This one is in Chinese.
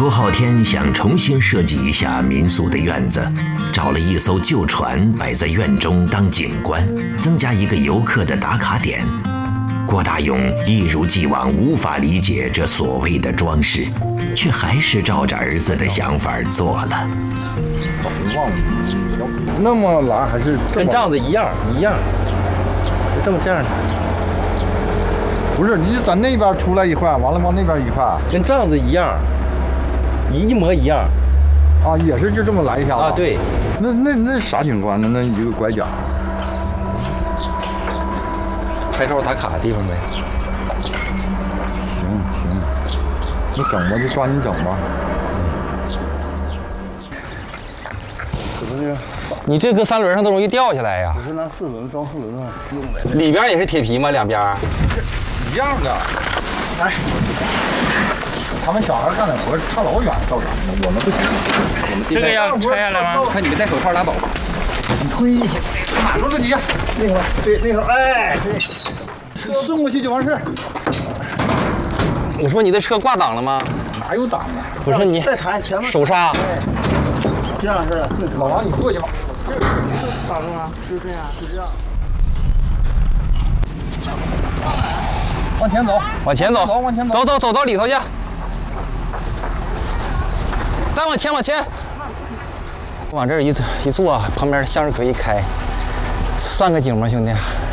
郭浩天想重新设计一下民宿的院子，找了一艘旧船摆在院中当景观，增加一个游客的打卡点。郭大勇一如既往无法理解这所谓的装饰，却还是照着儿子的想法做了。 那么蓝还是跟帐子一样，就这样的。 不是，你在那边出来一块，完了往那边一块， 跟帐子一样，一模一样。 啊，也是就这么来一下子。 啊，对。 那啥景观呢？那一个拐角。 拍照打卡的地方呗。 行，你整吧，就抓紧整吧。 你这搁3轮上都容易掉下来呀。 我是拿4轮装4轮上用的。 里边也是铁皮吗？两边？ 一样的。哎，他们小孩干的活差老远，到咱们我们不行。 这个要拆下来吗？看你没戴手套拉倒吧。 你推一下，卡住了你。那会儿，对，那会儿，哎，对，顺过去就完事。 我说你的车挂档了吗？ 哪有档啊？ 不是你再抬前面手刹。 这样式的。老王，你过去吧。咋弄啊？就这样，就这样。往前走， 往前走， 往前走， 走到里头去。再往前。往这儿一坐，旁边向日葵一开，算个景吗，兄弟？